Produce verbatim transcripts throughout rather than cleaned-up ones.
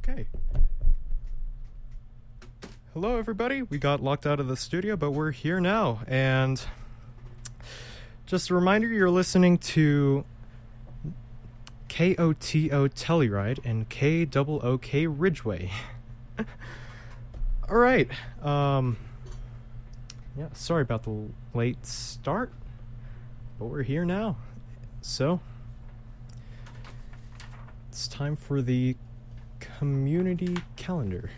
Okay. Hello, everybody. We got locked out of the studio, but we're here now. And just a reminder, you're listening to K O T O Telluride and K O O K Ridgeway. All right. Um, yeah, sorry about the late start, but we're here now. So, it's time for the community calendar.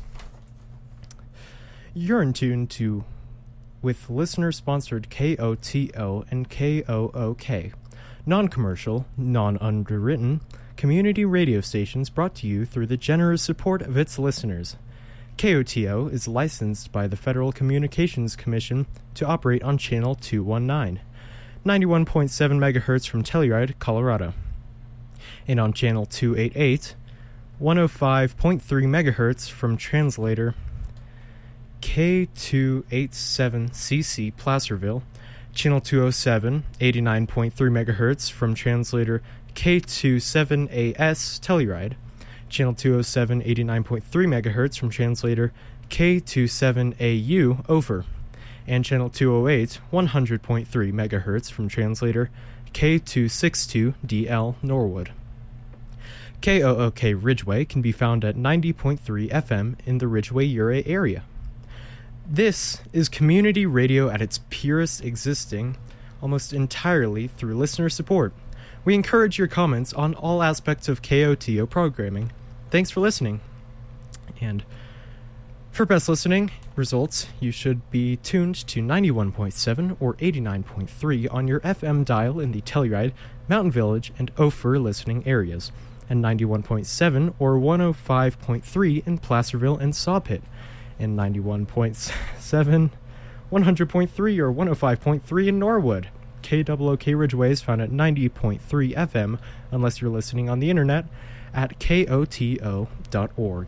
You're in tune to with listener-sponsored K O T O and K O O K, non-commercial, non-underwritten community radio stations brought to you through the generous support of its listeners. K O T O is licensed by the Federal Communications Commission to operate on Channel two nineteen, ninety-one point seven megahertz from Telluride, Colorado, and on Channel two eighty-eight, one oh five point three megahertz from translator K two eighty-seven C C Placerville, Channel two oh seven, eighty-nine point three megahertz from translator K twenty-seven A S Telluride, Channel two oh seven, eighty-nine point three megahertz from translator K twenty-seven A U Ophir, and Channel two oh eight, one hundred point three megahertz from translator K two sixty-two D L Norwood. K O O K Ridgeway can be found at ninety point three F M in the Ridgeway-Uray area. This is community radio at its purest, existing almost entirely through listener support. We encourage your comments on all aspects of K O T O programming. Thanks for listening. And for best listening results, you should be tuned to ninety-one point seven or eighty-nine point three on your F M dial in the Telluride, Mountain Village, and Ophir listening areas, and ninety-one point seven or one oh five point three in Placerville and Sawpit, and ninety-one point seven, one hundred point three, or one oh five point three in Norwood. K O O K Ridgeway is found at ninety point three F M, unless you're listening on the internet, at K O T O dot org.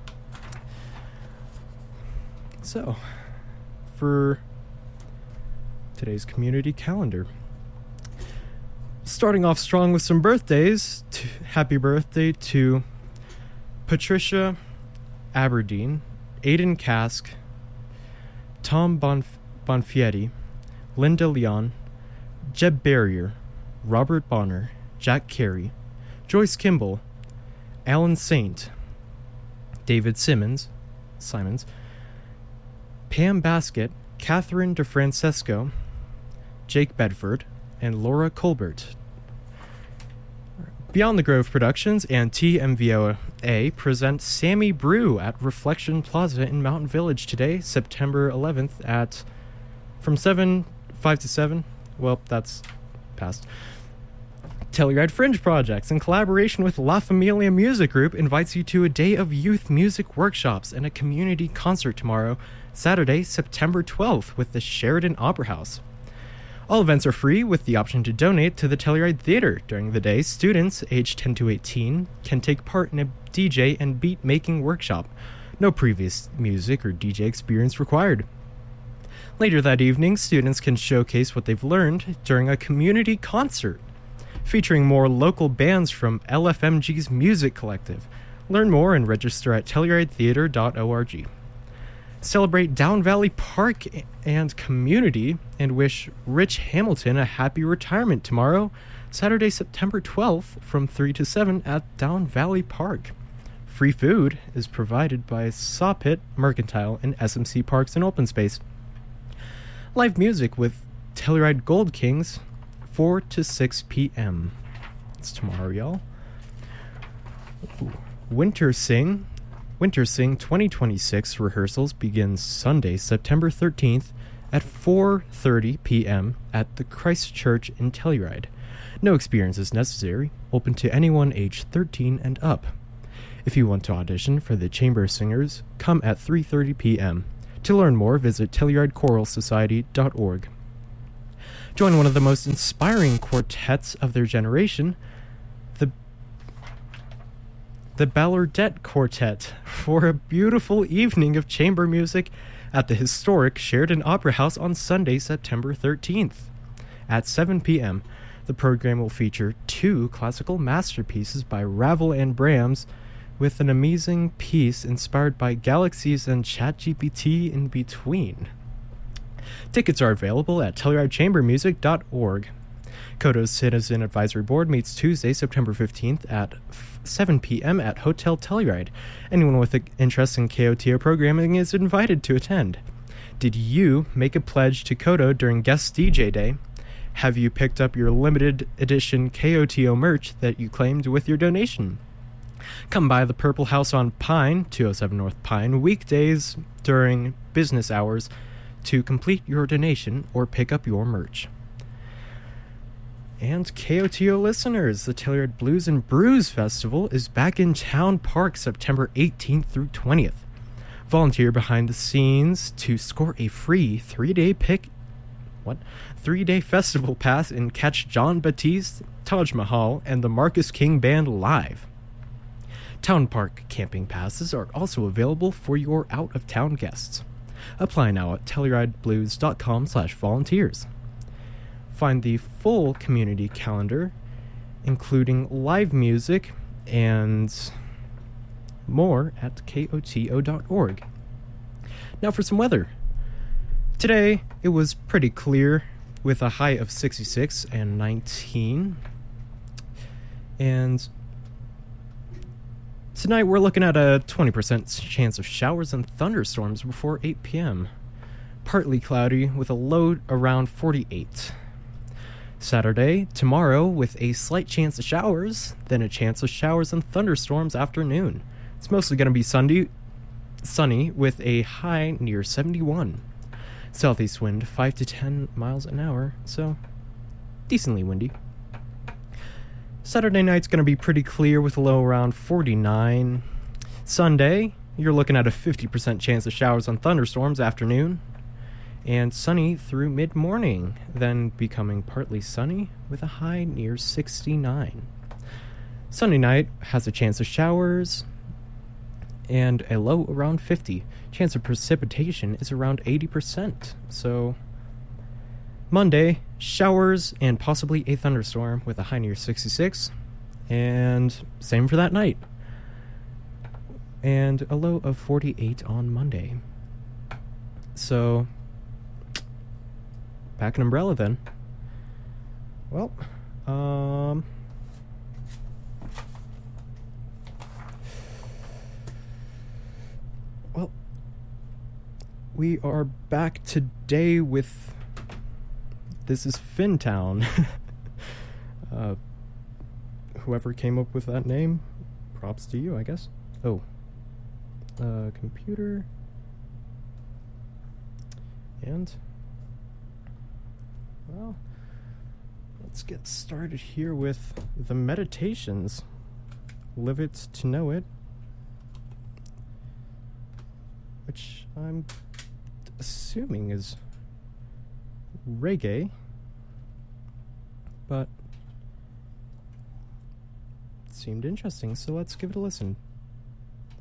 So, for today's community calendar, starting off strong with some birthdays. To, happy birthday to Patricia Aberdeen, Aidan Kask, Tom Bonf- Bonfietti, Linda Leon, Jeb Barrier, Robert Bonner, Jack Carey, Joyce Kimball, Alan Saint, David Simmons, Simons, Pam Baskett, Catherine DeFrancesco, Jake Bedford, and Laura Colbert. Beyond the Grove Productions and T M V O A present Sammy Brew at Reflection Plaza in Mountain Village today, September eleventh at from seven, five to seven. Well, that's past. Telluride Fringe Projects, in collaboration with La Familia Music Group, invites you to a day of youth music workshops and a community concert tomorrow, Saturday, September twelfth, with the Sheridan Opera House. All events are free, with the option to donate to the Telluride Theater. During the day, students aged ten to eighteen can take part in a D J and beat-making workshop. No previous music or D J experience required. Later that evening, students can showcase what they've learned during a community concert, featuring more local bands from L F M G's Music Collective. Learn more and register at telluride theater dot org. Celebrate Down Valley Park and community, and wish Rich Hamilton a happy retirement tomorrow, Saturday, September twelfth, from three to seven at Down Valley Park. Free food is provided by Sawpit Mercantile and S M C Parks and Open Space. Live music with Telluride Gold Kings, four to six p.m. It's tomorrow, y'all. Ooh. Winter Sing. Winter Sing twenty twenty-six rehearsals begins Sunday, September thirteenth at four thirty p.m. at the Christ Church in Telluride. No experience is necessary, open to anyone aged thirteen and up. If you want to audition for the Chamber Singers, come at three thirty p.m. To learn more, visit telluride choral society dot org. Join one of the most inspiring quartets of their generation, the the Ballardette Quartet, for a beautiful evening of chamber music at the historic Sheridan Opera House on Sunday, September thirteenth. At seven p.m., the program will feature two classical masterpieces by Ravel and Brahms, with an amazing piece inspired by galaxies and ChatGPT in between. Tickets are available at telluride chamber music dot org. Koto's Citizen Advisory Board meets Tuesday, September fifteenth at seven p.m. at Hotel Telluride. Anyone with an interest in K O T O programming is invited to attend. Did you make a pledge to Koto during Guest D J Day? Have you picked up your limited edition K O T O merch that you claimed with your donation? Come by the Purple House on Pine, two oh seven North Pine, weekdays during business hours to complete your donation or pick up your merch. And K O T O listeners, the Telluride Blues and Brews Festival is back in Town Park September eighteenth through twentieth. Volunteer behind the scenes to score a free three-day pick, what? Three-day festival pass and catch John Batiste, Taj Mahal, and the Marcus King Band live. Town Park camping passes are also available for your out-of-town guests. Apply now at tellurideblues dot com slash volunteers. Find the full community calendar, including live music and more, at K O T O dot org. Now for some weather. Today, it was pretty clear with a high of sixty-six and nineteen. And tonight, we're looking at a twenty percent chance of showers and thunderstorms before eight p.m. Partly cloudy with a low around forty-eight. Saturday, tomorrow, with a slight chance of showers, then a chance of showers and thunderstorms afternoon. It's mostly going to be sunny, sunny with a high near seventy-one. Southeast wind five to ten miles an hour, so decently windy. Saturday night's going to be pretty clear with a low around forty-nine. Sunday, you're looking at a fifty percent chance of showers and thunderstorms afternoon. And sunny through mid-morning, then becoming partly sunny with a high near sixty-nine. Sunday night has a chance of showers and a low around fifty. Chance of precipitation is around eighty percent. So Monday, showers and possibly a thunderstorm with a high near sixty-six. And same for that night. And a low of forty-eight on Monday. So pack an umbrella then. Well, um... Well, we are back today with... This is Fintown. uh, whoever came up with that name, props to you, I guess. Oh. Uh, computer. And... Well, let's get started here with the meditations. Live it to know it. Which I'm assuming is reggae. But it seemed interesting, so let's give it a listen.